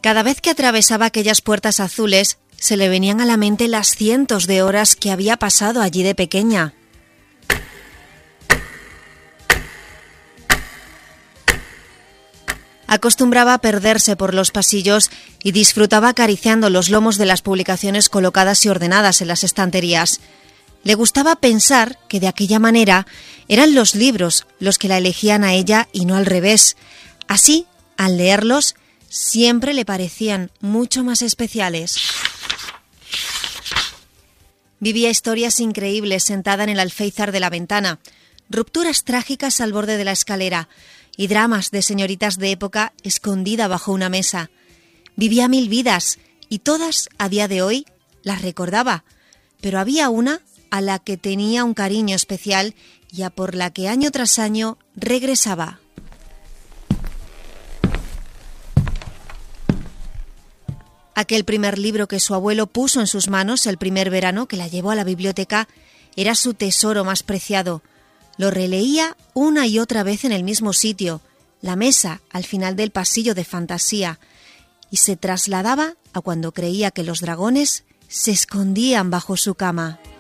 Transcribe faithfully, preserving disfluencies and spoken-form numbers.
Cada vez que atravesaba aquellas puertas azules, se le venían a la mente las cientos de horas que había pasado allí de pequeña. Acostumbraba a perderse por los pasillos y disfrutaba acariciando los lomos de las publicaciones colocadas y ordenadas en las estanterías. Le gustaba pensar que de aquella manera eran los libros los que la elegían a ella y no al revés. Así, al leerlos, siempre le parecían mucho más especiales. Vivía historias increíbles sentada en el alféizar de la ventana, rupturas trágicas al borde de la escalera y dramas de señoritas de época escondida bajo una mesa. Vivía mil vidas y todas, a día de hoy, las recordaba, pero había una a la que tenía un cariño especial y a por la que año tras año regresaba. Aquel primer libro que su abuelo puso en sus manos el primer verano que la llevó a la biblioteca era su tesoro más preciado. Lo releía una y otra vez en el mismo sitio, la mesa al final del pasillo de fantasía, y se trasladaba a cuando creía que los dragones se escondían bajo su cama.